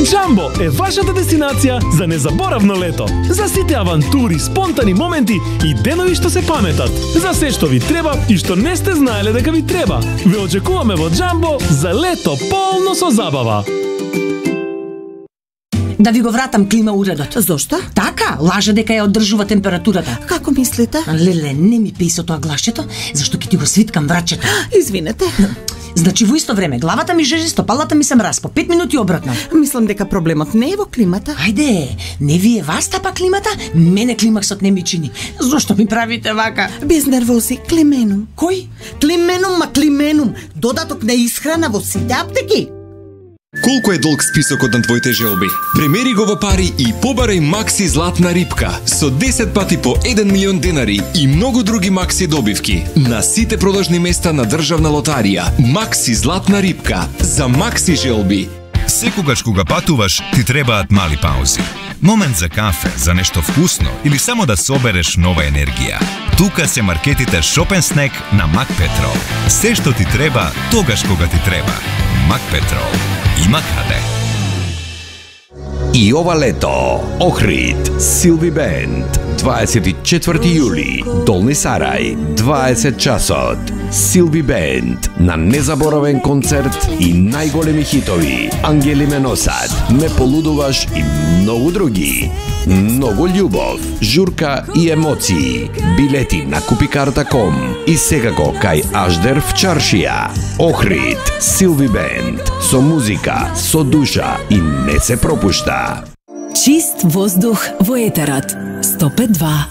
Джамбо е вашата дестинација за незаборавно лето. За сите авантури, спонтани моменти и денови што се паметат. За се што ви треба и што не сте знаеле дека ви треба. Ве очекуваме во Джамбо за лето полно со забава. Да ви го вратам клима уредот. Зошто? Така, лаже дека ја одржува температурата. Како мислите? Леле, не ми пеј со тоа глашчето, зашто ќе ти го свиткам врачето. Извинете. Значи во исто време главата ми жежи, стопалата ми се мраз, по 5 минути обратно. Мислам дека проблемот не е во климата. Ајде, не ви е вас тапа климата, мене климаксот не ми чини. Зошто ми правите вака? Без нервози, клименум. Кој? Клименум, додаток на исхрана во сите аптеки. Колку е долг списокот на твоите желби? Премери го во пари и побарај Макси златна рипка со 10 пати по 1 милион денари и многу други Макси добивки на сите продажни места на Државна лотарија. Макси златна рипка за Макси желби. Секогаш кога патуваш, ти требаат мали паузи. Момент за кафе, за нешто вкусно или само да собереш нова енергија. Тука се маркетите Shop & Snack на Макпетрол. Се што ти треба, тогаш кога ти треба. Макпетрол. Има каде. И ова лето, Охрид, Силви Бенд, 24 јули, Долни Сарај, 20 часот. Силви Бенд на незаборавен концерт и најголеми хитови. Ангели ме носат, ме полудуваш и многу други. Многу љубов, журка и емоции. Билети на Купикарта.com и секако кај Аждер в чаршија. Охрид, Силви Бенд, со музика, со душа и не се пропушта. Чист воздух во етерот. 105.2